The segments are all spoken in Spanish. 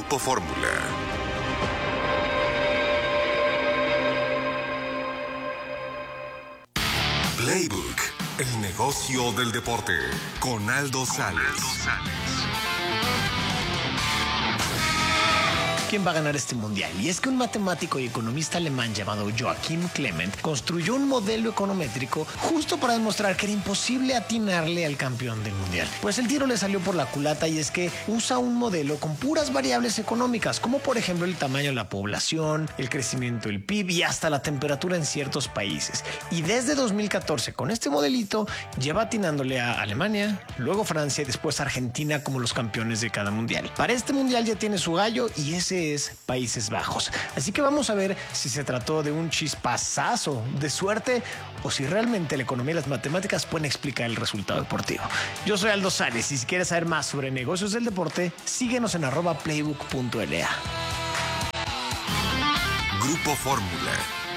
Grupo Fórmula. Playbook, el negocio del deporte, con Aldo Sales. ¿Quién va a ganar este mundial? Y es que un matemático y economista alemán llamado Joachim Clement construyó un modelo econométrico justo para demostrar que era imposible atinarle al campeón del mundial. Pues el tiro le salió por la culata, y es que usa un modelo con puras variables económicas, como por ejemplo el tamaño de la población, el crecimiento del PIB y hasta la temperatura en ciertos países. Y desde 2014, con este modelito, lleva atinándole a Alemania, luego Francia y después Argentina como los campeones de cada mundial. Para este mundial ya tiene su gallo, y ese es Países Bajos. Así que vamos a ver si se trató de un chispazazo de suerte o si realmente la economía y las matemáticas pueden explicar el resultado deportivo. Yo soy Aldo Sales, y si quieres saber más sobre negocios del deporte, síguenos en @playbook.la. Grupo Fórmula.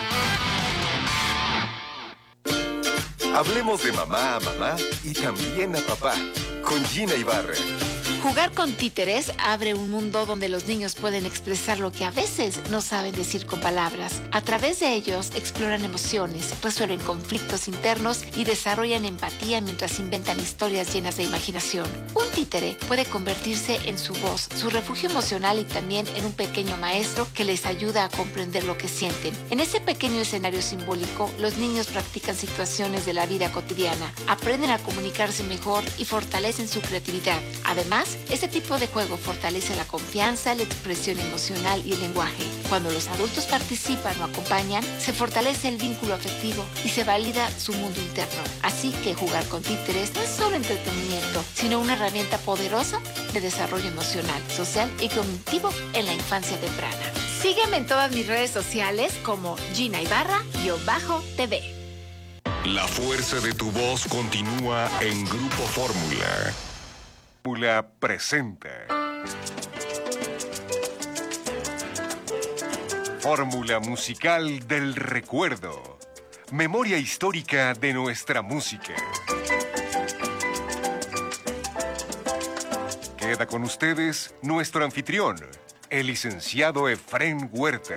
Hablemos de mamá a mamá y también a papá, con Gina Ibarra. Jugar con títeres abre un mundo donde los niños pueden expresar lo que a veces no saben decir con palabras. A través de ellos exploran emociones, resuelven conflictos internos y desarrollan empatía mientras inventan historias llenas de imaginación. Un títere puede convertirse en su voz, su refugio emocional y también en un pequeño maestro que les ayuda a comprender lo que sienten. En ese pequeño escenario simbólico, los niños practican situaciones de la vida cotidiana, aprenden a comunicarse mejor y fortalecen su creatividad. Además, este tipo de juego fortalece la confianza, la expresión emocional y el lenguaje. Cuando los adultos participan o acompañan, se fortalece el vínculo afectivo y se valida su mundo interno. Así que jugar con títeres no es solo entretenimiento, sino una herramienta poderosa de desarrollo emocional, social y cognitivo en la infancia temprana. Sígueme en todas mis redes sociales como Gina Ibarra-TV. La fuerza de tu voz continúa en Grupo Fórmula. Fórmula presenta Fórmula Musical del Recuerdo. Memoria histórica de nuestra música. Queda con ustedes nuestro anfitrión, el licenciado Efrén Huerta.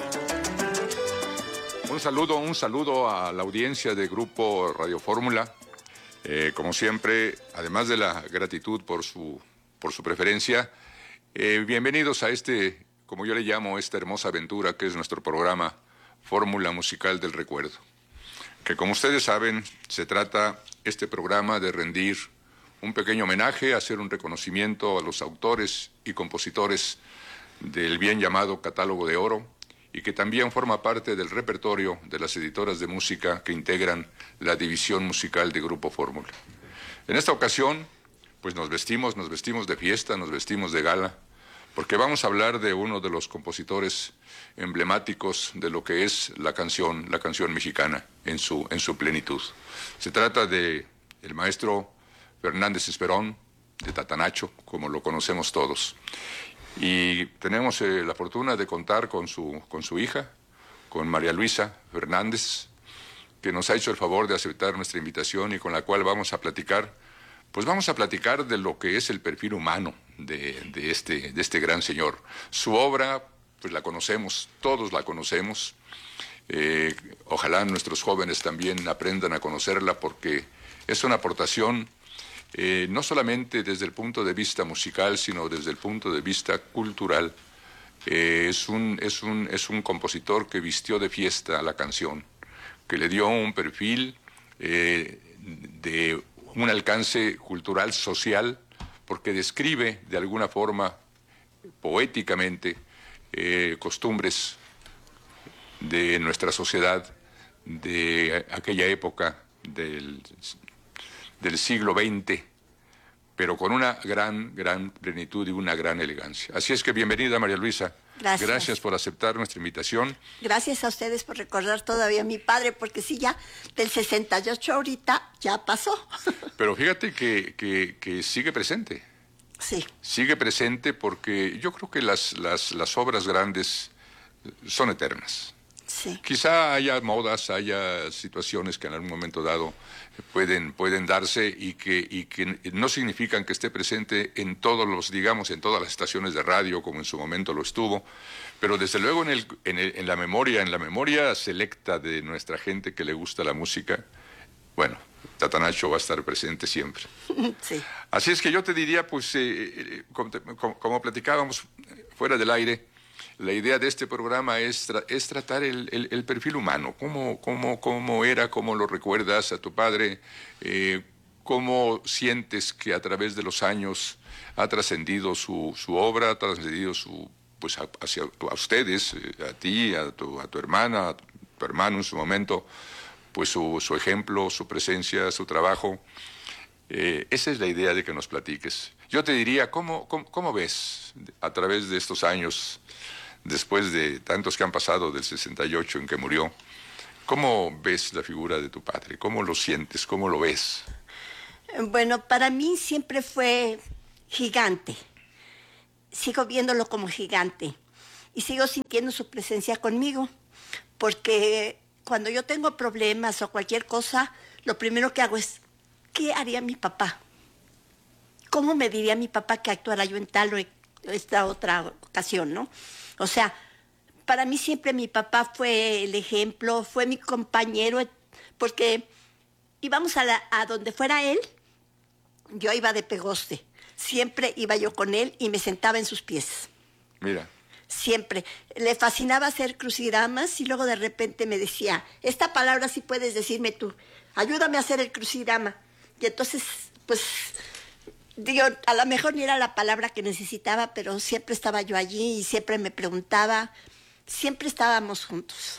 Un saludo a la audiencia de Grupo Radio Fórmula. Como siempre, además de la gratitud por su preferencia, bienvenidos a como yo le llamo, esta hermosa aventura que es nuestro programa Fórmula Musical del Recuerdo. Que como ustedes saben, se trata este programa de rendir un pequeño homenaje, hacer un reconocimiento a los autores y compositores del bien llamado Catálogo de Oro, y que también forma parte del repertorio de las editoras de música que integran la división musical de Grupo Fórmula. En esta ocasión, pues nos vestimos de fiesta, nos vestimos de gala, porque vamos a hablar de uno de los compositores emblemáticos de lo que es la canción mexicana en su plenitud. Se trata de el maestro Fernández Esperón, de Tatanacho, como lo conocemos todos. Y tenemos la fortuna de contar con su hija, con María Luisa Fernández, que nos ha hecho el favor de aceptar nuestra invitación y con la cual vamos a platicar de lo que es el perfil humano de este gran señor. Su obra, pues la conocemos, todos la conocemos. Ojalá nuestros jóvenes también aprendan a conocerla, porque es una aportación no solamente desde el punto de vista musical, sino desde el punto de vista cultural. Es un compositor que vistió de fiesta a la canción, que le dio un perfil de un alcance cultural, social, porque describe de alguna forma, poéticamente, costumbres de nuestra sociedad, de aquella época del siglo XX, pero con una gran plenitud y una gran elegancia. Así es que bienvenida, María Luisa. Gracias. Gracias por aceptar nuestra invitación. Gracias a ustedes por recordar todavía a mi padre, porque sí, ya del 68 ahorita ya pasó. Pero fíjate que sigue presente. Sí. Sigue presente porque yo creo que las obras grandes son eternas. Sí. Quizá haya modas, haya situaciones que en algún momento dado pueden darse y que no significan que esté presente en todos los, digamos, en todas las estaciones de radio como en su momento lo estuvo, pero desde luego en la memoria selecta de nuestra gente que le gusta la música, bueno, Tatanacho va a estar presente siempre. Sí. Así es que yo te diría, pues, como platicábamos fuera del aire, la idea de este programa es tratar el perfil humano, cómo era, cómo lo recuerdas a tu padre, cómo sientes que a través de los años ha trascendido su obra, ha trascendido pues hacia a ustedes, a ti, a tu hermana, a tu hermano en su momento, pues su ejemplo, su presencia, su trabajo. Esa es la idea de que nos platiques. Yo te diría, ¿cómo ves a través de estos años, después de tantos que han pasado del 68 en que murió, cómo ves la figura de tu padre? ¿Cómo lo sientes? ¿Cómo lo ves? Bueno, para mí siempre fue gigante. Sigo viéndolo como gigante y sigo sintiendo su presencia conmigo, porque cuando yo tengo problemas o cualquier cosa, lo primero que hago es, ¿qué haría mi papá? ¿Cómo me diría mi papá que actuara yo en tal o esta otra ocasión, no? O sea, para mí siempre mi papá fue el ejemplo, fue mi compañero, porque íbamos a donde fuera él, yo iba de pegoste. Siempre iba yo con él y me sentaba en sus pies. Mira. Siempre. Le fascinaba hacer crucigramas y luego de repente me decía, esta palabra sí puedes decirme tú, ayúdame a hacer el crucigrama. Y entonces, pues, digo, a lo mejor ni era la palabra que necesitaba, pero siempre estaba yo allí y siempre me preguntaba, siempre estábamos juntos.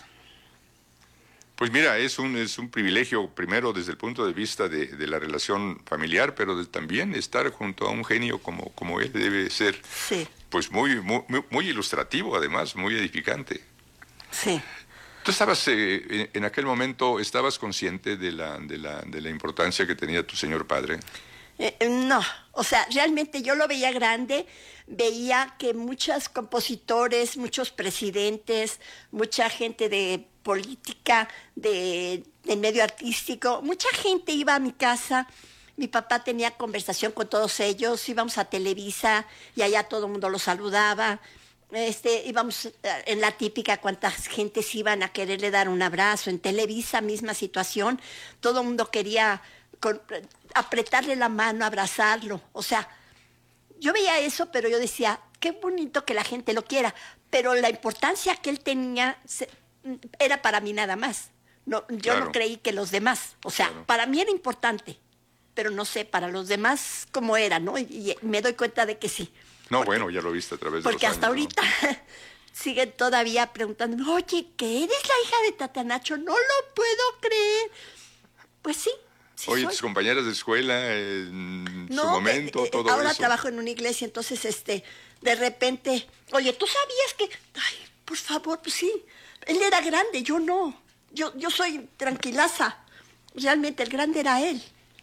Pues mira, es un privilegio, primero desde el punto de vista de la relación familiar, pero también estar junto a un genio como él debe ser. Sí. Pues muy ilustrativo, además, muy edificante. Sí. ¿Tú estabas, en aquel momento, estabas consciente de la importancia que tenía tu señor padre? No, o sea, realmente yo lo veía grande, veía que muchos compositores, muchos presidentes, mucha gente de política, del medio artístico, mucha gente iba a mi casa. Mi papá tenía conversación con todos ellos, íbamos a Televisa y allá todo el mundo los saludaba. Íbamos en la típica, cuántas gentes iban a quererle dar un abrazo. En Televisa, misma situación, todo el mundo quería apretarle la mano, abrazarlo. O sea, yo veía eso, pero yo decía, qué bonito que la gente lo quiera. Pero la importancia que él tenía era para mí nada más. No, yo Claro. no creí que los demás. O sea, Claro. para mí era importante, pero no sé, para los demás cómo era, ¿no? Y me doy cuenta de que sí. No, bueno, ya lo viste a través de los Porque hasta años, ¿no? ahorita siguen todavía preguntando, oye, ¿que eres la hija de Tatanacho? No lo puedo creer. Pues sí, sí Oye, soy. tus compañeras de escuela, en su No, momento, todo ahora eso. trabajo en una iglesia, entonces, de repente, oye, ¿tú sabías que...? Ay, por favor, pues sí, él era grande, yo no. Yo soy tranquilaza. Realmente el grande era él.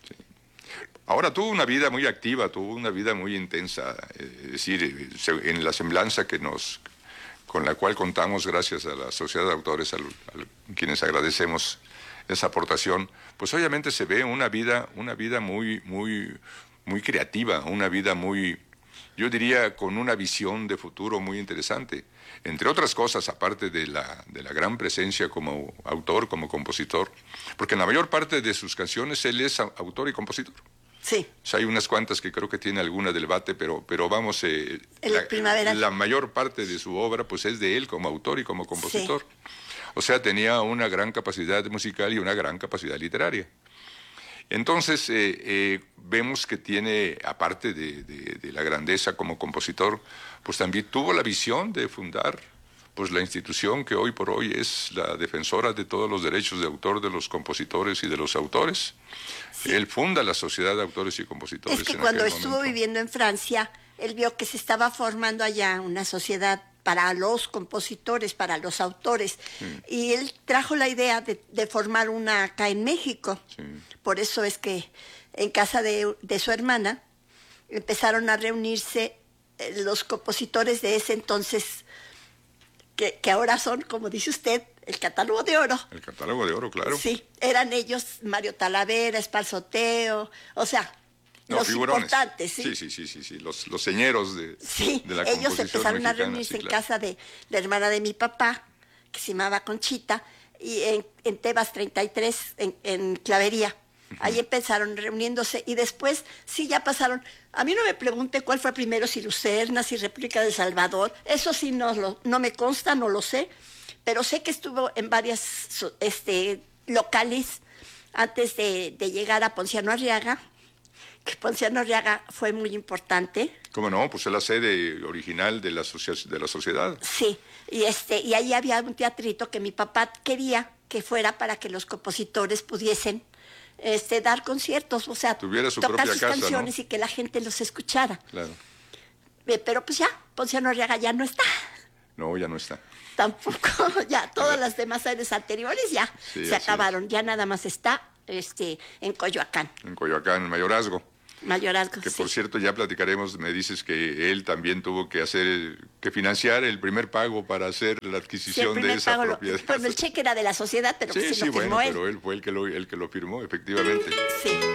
Ahora tuvo una vida muy activa, tuvo una vida muy intensa, es decir, en la semblanza con la cual contamos gracias a la Sociedad de Autores, a quienes agradecemos esa aportación, pues obviamente se ve una vida muy creativa, una vida yo diría, con una visión de futuro muy interesante. Entre otras cosas, aparte de la gran presencia como autor, como compositor, porque en la mayor parte de sus canciones él es autor y compositor. Sí. O sea, hay unas cuantas que creo que tiene alguna del bate, pero vamos, Primavera. la mayor parte de su obra pues es de él como autor y como compositor. O sea, tenía una gran capacidad musical y una gran capacidad literaria. Entonces, vemos que tiene, aparte de la grandeza como compositor, pues también tuvo la visión de fundar pues la institución que hoy por hoy es la defensora de todos los derechos de autor de los compositores y de los autores. Sí. Él funda la Sociedad de Autores y Compositores. Es que cuando estuvo viviendo en Francia, él vio que se estaba formando allá una sociedad para los compositores, para los autores. Sí. Y él trajo la idea de formar una acá en México. Sí. Por eso es que en casa de su hermana empezaron a reunirse los compositores de ese entonces, que ahora son, como dice usted, el catálogo de oro. El catálogo de oro, claro. Sí, eran ellos, Mario Talavera, Esparzoteo, o sea, No, los figurones. importantes, ¿sí? Sí. Los señeros de la ellos composición empezaron a mexicana, reunirse sí, en claro. casa de la hermana de mi papá, que se llamaba Conchita, y en Tebas 33, en Clavería. Ahí empezaron reuniéndose y después sí ya pasaron. A mí no me pregunte cuál fue primero, si Lucerna, si República de Salvador. Eso sí no me consta, no lo sé. Pero sé que estuvo en varias locales antes de llegar a Ponciano Arriaga, que Ponciano Arriaga fue muy importante. ¿Cómo no? Pues es la sede original de la sociedad. Sí, y ahí había un teatrito que mi papá quería que fuera para que los compositores pudiesen dar conciertos, o sea, Tuviera su tocar propia sus casa, canciones, ¿no? y que la gente los escuchara. Claro. Pero pues ya, Ponciano Arriaga ya no está. No, ya no está. Tampoco, ya todas las demás áreas anteriores ya Sí, se así acabaron. Ya nada más está en Coyoacán, En Coyoacán, en Mayorazgo. Mayorazgo. Que sí. por cierto, ya platicaremos, me dices que él también tuvo que financiar el primer pago para hacer la Sí, el adquisición de primer esa pago propiedad. bueno, el cheque era de la sociedad, pero Sí, pues sí sí, lo bueno, firmó él. pero él fue el que lo firmó, efectivamente. Sí.